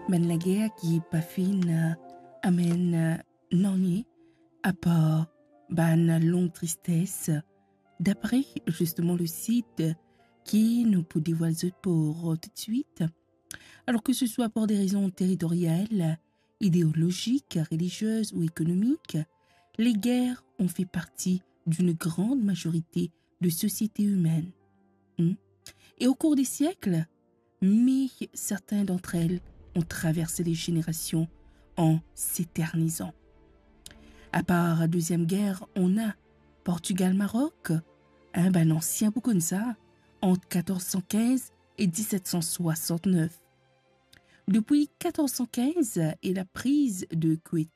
Ben la guerre qui est pas fine amène non à part ben longue tristesse. D'après justement le site qui nous peut dévoiler pour tout de suite, alors que ce soit pour des raisons territoriales, idéologiques, religieuses ou économiques, les guerres ont fait partie d'une grande majorité de sociétés humaines. Et au cours des siècles, mais certains d'entre elles ont traversé les générations en s'éternisant. À part la Deuxième Guerre, on a Portugal-Maroc, l'ancien Boukonza, entre 1415 et 1769. Depuis 1415 et la prise de Ceuta,